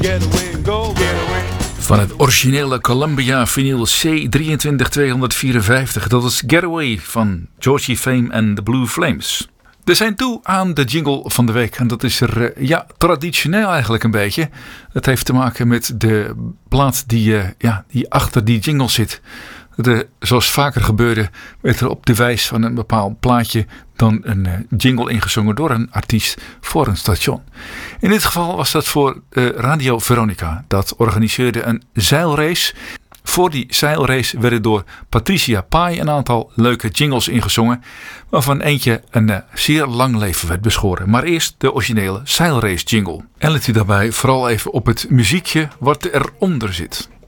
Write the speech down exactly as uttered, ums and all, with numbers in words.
Get away, go, get away. Van het originele Columbia vinyl C drieëntwintig tweehonderdvierenvijftig. Dat is Getaway van Georgie Fame en The Blue Flames. We zijn toe aan de jingle van de week. En dat is er uh, ja, traditioneel eigenlijk een beetje. Het heeft te maken met de plaat die, uh, ja, die achter die jingle zit. De, zoals vaker gebeurde, werd er op de wijs van een bepaald plaatje dan een uh, jingle ingezongen door een artiest voor een station. In dit geval was dat voor uh, Radio Veronica. Dat organiseerde een zeilrace. Voor die zeilrace werden door Patricia Pai een aantal leuke jingles ingezongen, waarvan eentje een uh, zeer lang leven werd beschoren. Maar eerst de originele zeilrace jingle. En let u daarbij vooral even op het muziekje wat eronder zit.